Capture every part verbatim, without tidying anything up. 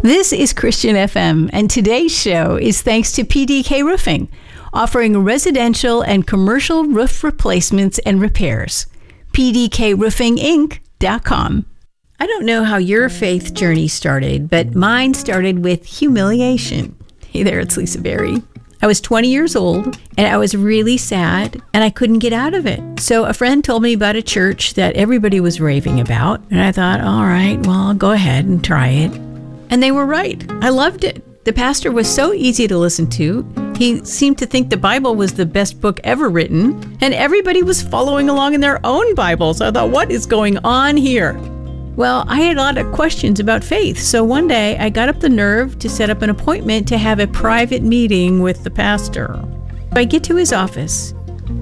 This is Christian F M, and today's show is thanks to P D K Roofing, offering residential and commercial roof replacements and repairs. P D K roofing inc dot com. I don't know how your faith journey started, but mine started with humiliation. Hey there, it's Lisa Berry. I was twenty years old, and I was really sad, and I couldn't get out of it. So a friend told me about a church that everybody was raving about, and I thought, all right, well, I'll go ahead and try it. And they were right. I loved it. The pastor was so easy to listen to. He seemed to think the Bible was the best book ever written, and everybody was following along in their own Bibles. I thought, what is going on here? Well, I had a lot of questions about faith, so one day I got up the nerve to set up an appointment to have a private meeting with the pastor. I get to his office.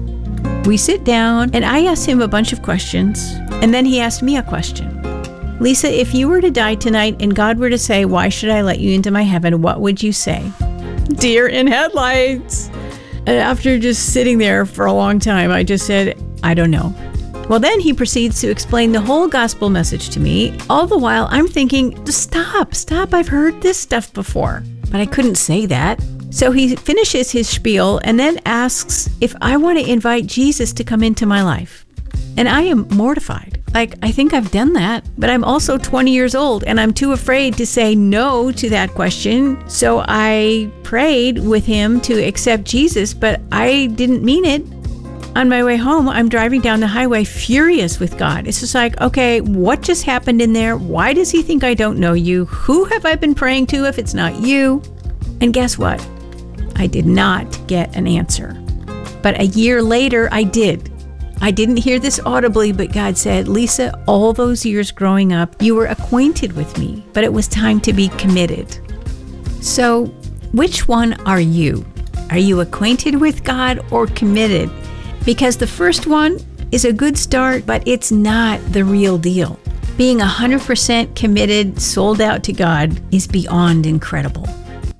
We sit down, and I asked him a bunch of questions, and then he asked me a question. Lisa, if you were to die tonight and God were to say, why should I let you into my heaven, what would you say? Deer in headlights. And after just sitting there for a long time, I just said, I don't know. Well, then he proceeds to explain the whole gospel message to me. All the while, I'm thinking, stop, stop, I've heard this stuff before. But I couldn't say that. So he finishes his spiel and then asks if I want to invite Jesus to come into my life. And I am mortified. Like, I think I've done that, but I'm also twenty years old and I'm too afraid to say no to that question. So I prayed with him to accept Jesus, but I didn't mean it. On my way home, I'm driving down the highway furious with God. It's just like, okay, what just happened in there? Why does he think I don't know you? Who have I been praying to if it's not you? And guess what? I did not get an answer. But a year later, I did. I didn't hear this audibly, but God said, Lisa, all those years growing up, you were acquainted with me, but it was time to be committed. So, which one are you? Are you acquainted with God or committed? Because the first one is a good start, but it's not the real deal. Being one hundred percent committed, sold out to God is beyond incredible.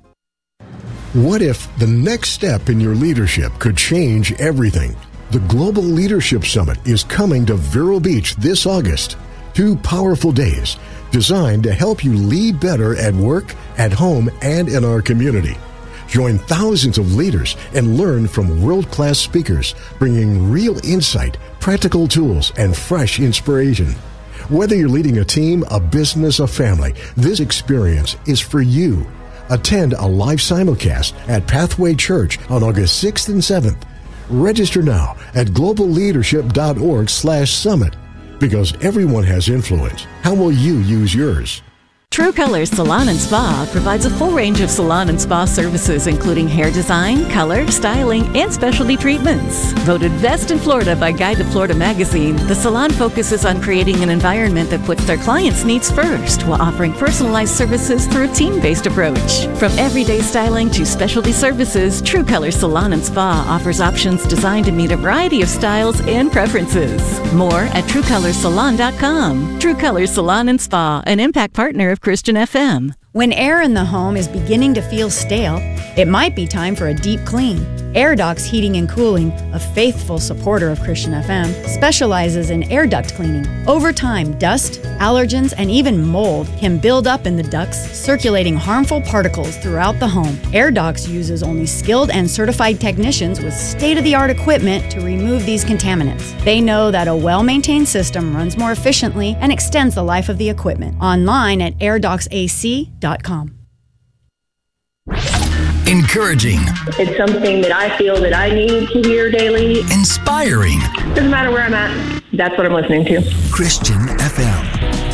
What if the next step in your leadership could change everything? The Global Leadership Summit is coming to Vero Beach this August. Two powerful days designed to help you lead better at work, at home, and in our community. Join thousands of leaders and learn from world-class speakers, bringing real insight, practical tools, and fresh inspiration. Whether you're leading a team, a business, a family, this experience is for you. Attend a live simulcast at Pathway Church on August sixth and seventh. Register now at global leadership dot org slash summit. Because everyone has influence. How will you use yours? True Colors Salon and Spa provides a full range of salon and spa services, including hair design, color, styling, and specialty treatments. Voted best in Florida by Guide to Florida magazine, the salon focuses on creating an environment that puts their clients' needs first while offering personalized services through a team-based approach. From everyday styling to specialty services, True Colors Salon and Spa offers options designed to meet a variety of styles and preferences. More at true colors salon dot com. True Colors Salon and Spa, an impact partner of Christian F M. When air in the home is beginning to feel stale, it might be time for a deep clean. AirDocs Heating and Cooling, a faithful supporter of Christian F M, specializes in air duct cleaning. Over time, dust, allergens, and even mold can build up in the ducts, circulating harmful particles throughout the home. AirDocs uses only skilled and certified technicians with state-of-the-art equipment to remove these contaminants. They know that a well-maintained system runs more efficiently and extends the life of the equipment. Online at air docs a c dot com. Encouraging. It's something that I feel that I need to hear daily. Inspiring. Doesn't matter where I'm at. That's what I'm listening to. Christian F M.